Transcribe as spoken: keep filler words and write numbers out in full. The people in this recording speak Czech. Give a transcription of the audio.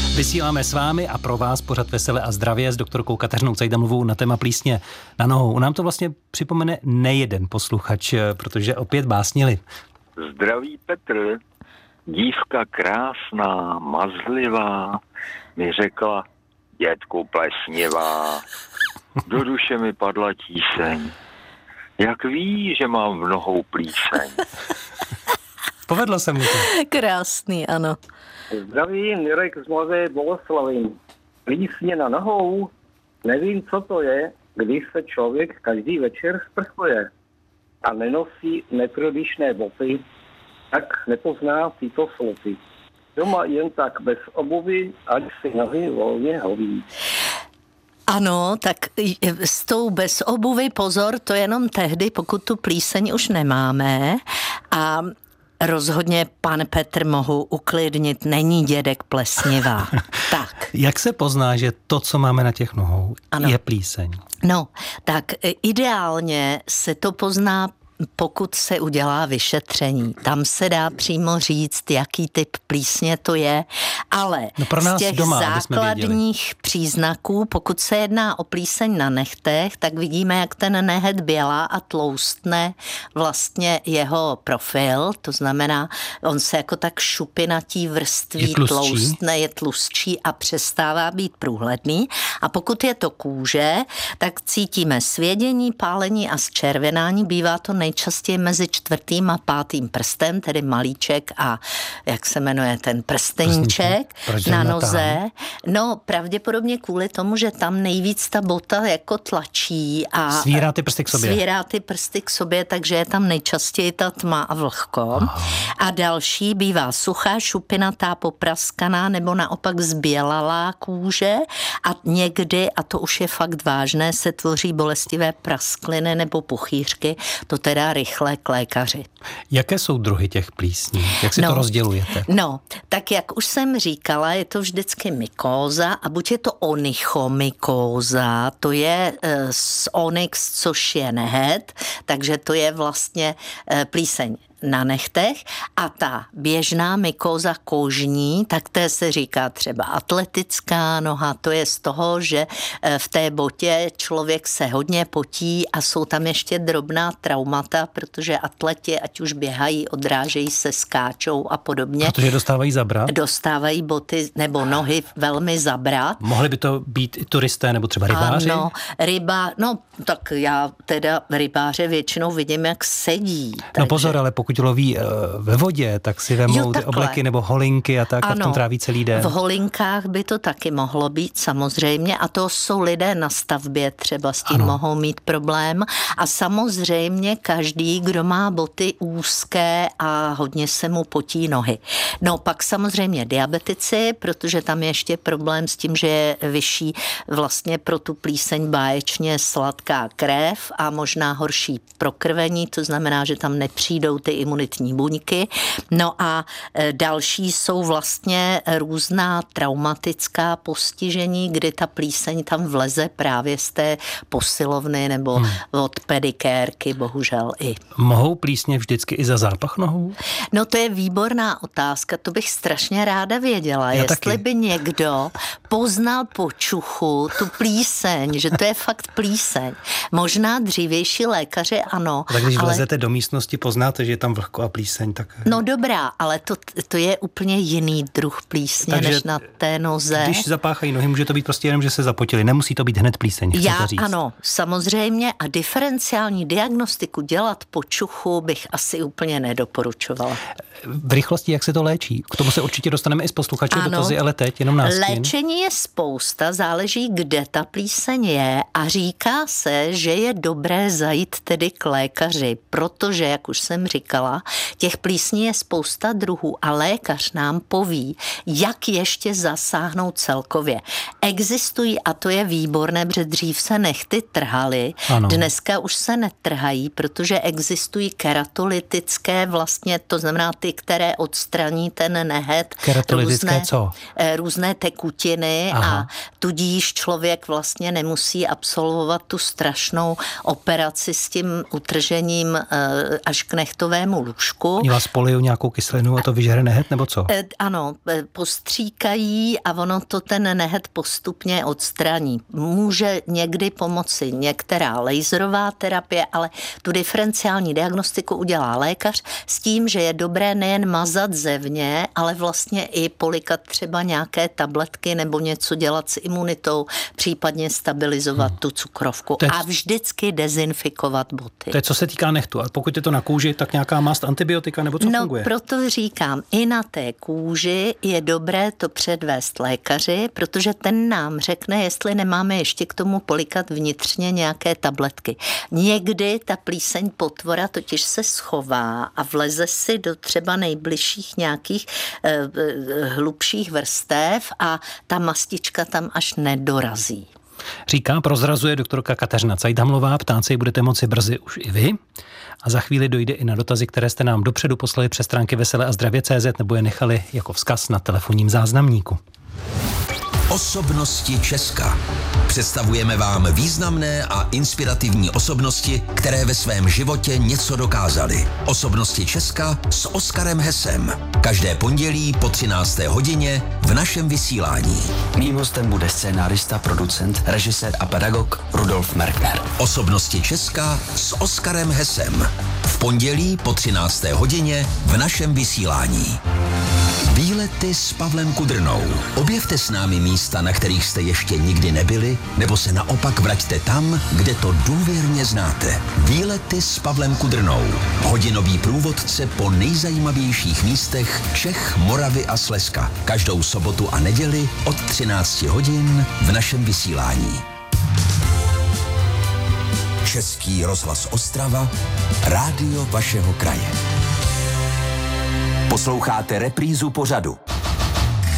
Vysíláme s vámi a pro vás pořad Veselé a zdravě s doktorkou Kateřinou Cajdamovou na téma plísně na nohou. Nám to vlastně připomene nejeden posluchač, protože opět básnili. Zdraví Petr, dívka krásná, mazlivá, mi řekla, dětku plesnivá, do duše mi padla tíseň. Jak ví, že mám v nohou plíseň? Povedlo se mu to. Krásný, ano. Zdraví, Mirek z Mladé Boleslavi. Plísně na nohou, nevím, co to je, když se člověk každý večer sprchuje a nenosí neprodyšné boty, tak nepozná tyto sloty. Doma jen tak bez obuvy, ať si nohy volně hoví. Ano, tak s tou bez obuvy pozor, to jenom tehdy, pokud tu plíseň už nemáme. A rozhodně, pan Petr, mohu uklidnit, není dědek plesnivá. Tak. Jak se pozná, že to, co máme na těch nohou, ano, je plíseň? No, tak ideálně se to pozná, pokud se udělá vyšetření. Tam se dá přímo říct, jaký typ plísně to je, ale no pro nás z těch doma, základních příznaků, pokud se jedná o plíseň na nechtech, tak vidíme, jak ten nehet bělá a tloustne vlastně jeho profil, to znamená, on se jako tak šupinatí vrství, je tloustne, je tlustší a přestává být průhledný. A pokud je to kůže, tak cítíme svědění, pálení a zčervenání, bývá to nej nejčastěji mezi čtvrtým a pátým prstem, tedy malíček a jak se jmenuje ten prsteníček na noze. No pravděpodobně kvůli tomu, že tam nejvíc ta bota jako tlačí a svírá ty prsty k sobě. Svírá ty prsty k sobě, takže je tam nejčastěji ta tma a vlhko. Aha. A další bývá suchá, šupinatá, popraskaná nebo naopak zbělalá kůže a někdy, a to už je fakt vážné, se tvoří bolestivé praskliny nebo puchýřky. To teda rychle k lékaři. Jaké jsou druhy těch plísní? Jak si no, to rozdělujete? No, tak jak už jsem říkala, je to vždycky mykóza a buď je to onychomykóza, to je e, z onyx, což je nehet, takže to je vlastně e, plíseň na nechtech a ta běžná mykóza kožní, tak té se říká třeba atletická noha, to je z toho, že v té botě člověk se hodně potí a jsou tam ještě drobná traumata, protože atleti, ať už běhají, odrážejí se, skáčou a podobně. Protože dostávají zabrat? Dostávají boty nebo nohy velmi zabrat. Mohli by to být i turisté nebo třeba rybáři? Ano, ryba, no tak já teda rybáře většinou vidím, jak sedí. No takže... pozor, ale pokud loví ve vodě, tak si vemou jo, ty obleky nebo holinky a tak ano, a v tom tráví celý den. V holinkách by to taky mohlo být samozřejmě a to jsou lidé na stavbě, třeba s tím ano. mohou mít problém a samozřejmě každý, kdo má boty úzké a hodně se mu potí nohy. No pak samozřejmě diabetici, protože tam je ještě problém s tím, že je vyšší vlastně pro tu plíseň báječně sladká krev a možná horší prokrvení, to znamená, že tam nepřijdou ty imunitní buňky. No a další jsou vlastně různá traumatická postižení, kdy ta plíseň tam vleze právě z té posilovny nebo hmm. od pedikérky, bohužel i. Mohou plísně vždycky i za zápach nohou? No to je výborná otázka, to bych strašně ráda věděla, Já jestli taky. by někdo poznal po čuchu tu plíseň, že to je fakt plíseň. Možná dřívější lékaři ano. Tak když ale... vlezete do místnosti, poznáte, že je tam vlhko a plíseň, tak... No dobrá, ale to, to je úplně jiný druh plísně, takže než na té noze. Když zapáchají nohy, může to být prostě jenom, že se zapotili. Nemusí to být hned plíseň, chcete Já, říct. ano, samozřejmě a diferenciální diagnostiku dělat po čuchu bych asi úplně nedoporučovala. V rychlosti, jak se to léčí? K tomu se určitě dostaneme i z posluchačů dotazy, ale teď jenom nástin. Léčení je spousta, záleží, kde ta plíseň je a říká se, že je dobré zajít tedy k lékaři, protože, jak už jsem říkala, těch plísní je spousta druhů a lékař nám poví, jak ještě zasáhnout celkově. Existují, a to je výborné, protože dřív se nechty trhaly, ano. Dneska už se netrhají, protože existují keratolytické vlastně, to znamená ty, které odstraní ten nehet. Keratolytické různé, co? Různé tekutiny. Aha. A tudíž člověk vlastně nemusí absolvovat tu strašnou operaci s tím utržením až k nechtovému svému lůžku. Oni vás polijou nějakou kyselinu a to vyžere nehet, nebo co? E, ano, postříkají a ono to ten nehet postupně odstraní. Může někdy pomoci některá laserová terapie, ale tu diferenciální diagnostiku udělá lékař s tím, že je dobré nejen mazat zevně, ale vlastně i polikat třeba nějaké tabletky nebo něco dělat s imunitou, případně stabilizovat hmm. tu cukrovku je, a vždycky dezinfikovat boty. To je, co se týká nehtu. A pokud je to na kůži, tak nějaká mast, antibiotika nebo co no, funguje? No, proto říkám, i na té kůži je dobré to předvést lékaři, protože ten nám řekne, jestli nemáme ještě k tomu polikat vnitřně nějaké tabletky. Někdy ta plíseň potvora totiž se schová a vleze si do třeba nejbližších nějakých eh, eh, hlubších vrstev a ta mastička tam až nedorazí. Říká, prozrazuje doktorka Kateřina Cajdhamlová, ptát se ji budete moci brzy už i vy. A za chvíli dojde i na dotazy, které jste nám dopředu poslali přes stránky vesele a zdravě tečka cé zet nebo je nechali jako vzkaz na telefonním záznamníku. Osobnosti Česka. Představujeme vám významné a inspirativní osobnosti, které ve svém životě něco dokázaly. Osobnosti Česka s Oskarem Hesem. Každé pondělí po třinácté hodině v našem vysílání. Mým hostem bude scénárista, producent, režisér a pedagog Rudolf Merkner. Osobnosti Česka s Oskarem Hesem. V pondělí po třinácté hodině v našem vysílání. Výlety s Pavlem Kudrnou. Objevte s námi místa, na kterých jste ještě nikdy nebyli, nebo se naopak vraťte tam, kde to důvěrně znáte. Výlety s Pavlem Kudrnou. Hodinový průvodce po nejzajímavějších místech Čech, Moravy a Slezska. Každou sobotu a neděli od třinácti hodin v našem vysílání. Český rozhlas Ostrava, rádio vašeho kraje. Posloucháte reprízu pořadu